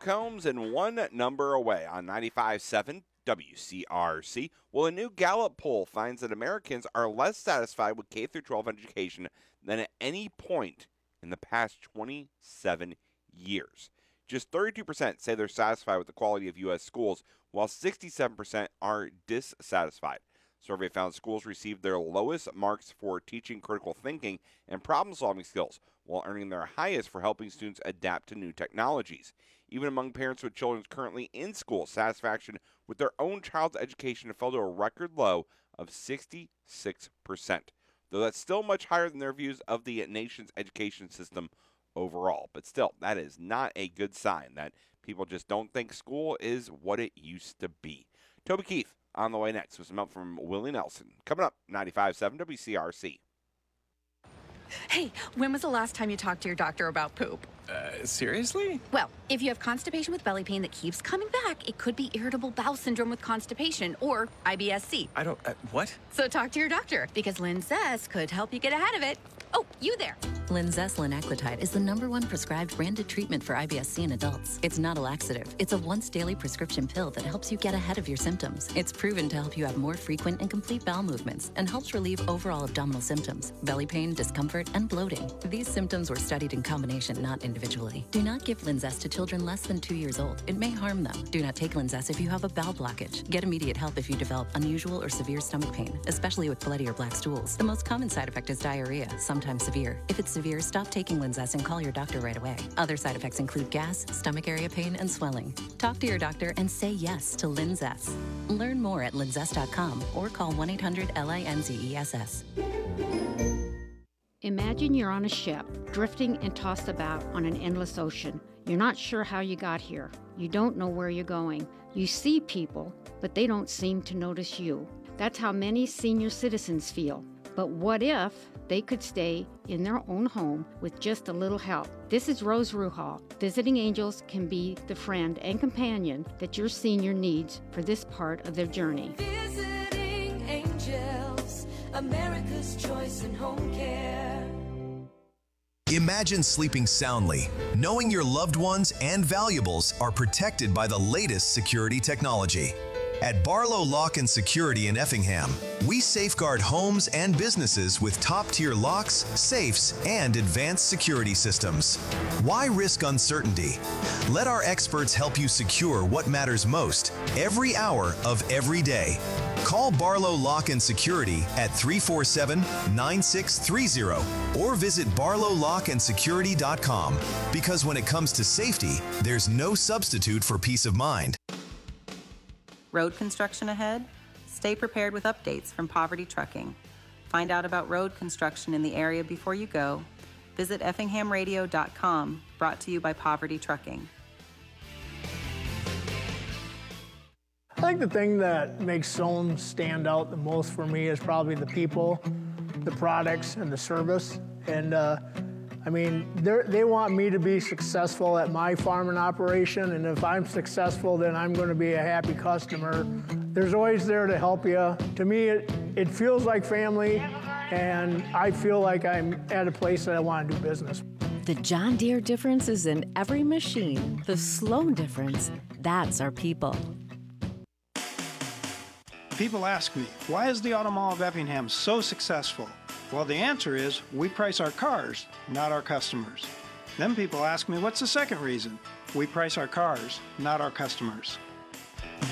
Combs and one number away on 95.7 WCRC. Well, a new Gallup poll finds that Americans are less satisfied with K-12 education than at any point in the past 27 years. Just 32% say they're satisfied with the quality of U.S. schools, while 67% are dissatisfied. Survey found schools received their lowest marks for teaching critical thinking and problem-solving skills, while earning their highest for helping students adapt to new technologies. Even among parents with children currently in school, satisfaction with their own child's education fell to a record low of 66%. Though that's still much higher than their views of the nation's education system overall. But still, that is not a good sign that people just don't think school is what it used to be. Toby Keith on the way next with some help from Willie Nelson. Coming up, 95.7 WCRC. Hey, when was the last time you talked to your doctor about poop? Seriously? Well, if you have constipation with belly pain that keeps coming back, it could be irritable bowel syndrome with constipation or IBS-C. What? So talk to your doctor, because Linzess could help you get ahead of it. Oh, you there. Linzess linaclotide is the #1 prescribed branded treatment for IBS-C in adults. It's not a laxative. It's a once-daily prescription pill that helps you get ahead of your symptoms. It's proven to help you have more frequent and complete bowel movements and helps relieve overall abdominal symptoms, belly pain, discomfort, and bloating. These symptoms were studied in combination, not individually. Do not give Linzess to children less than 2 years old. It may harm them. Do not take Linzess if you have a bowel blockage. Get immediate help if you develop unusual or severe stomach pain, especially with bloody or black stools. The most common side effect is diarrhea, sometimes severe. If it's severe, stop taking Linzess and call your doctor right away. Other side effects include gas, stomach area pain, and swelling. Talk to your doctor and say yes to Linzess. Learn more at linzess.com or call 1-800-LINZESS. Imagine you're on a ship, drifting and tossed about on an endless ocean. You're not sure how you got here. You don't know where you're going. You see people, but they don't seem to notice you. That's how many senior citizens feel. But what if they could stay in their own home with just a little help? This is Rose Ruhal. Visiting Angels can be the friend and companion that your senior needs for this part of their journey. Visiting Angels, America's choice in home care. Imagine sleeping soundly, knowing your loved ones and valuables are protected by the latest security technology. At Barlow Lock and Security in Effingham, we safeguard homes and businesses with top-tier locks, safes, and advanced security systems. Why risk uncertainty? Let our experts help you secure what matters most every hour of every day. Call Barlow Lock and Security at 347-9630 or visit barlowlockandsecurity.com, because when it comes to safety, there's no substitute for peace of mind. Road construction ahead? Stay prepared with updates from Poverty Trucking. Find out about road construction in the area before you go. Visit effinghamradio.com, brought to you by Poverty Trucking. I think the thing that makes Sohn stand out the most for me is probably the people, the products, and the service. And they want me to be successful at my farming operation, and if I'm successful, then I'm going to be a happy customer. There's always there to help you. To me, it feels like family, and I feel like I'm at a place that I want to do business. The John Deere difference is in every machine. The Sloan difference, that's our people. People ask me, why is the Auto Mall of Effingham so successful? Well, the answer is we price our cars, not our customers. Then people ask me, what's the second reason? We price our cars, not our customers.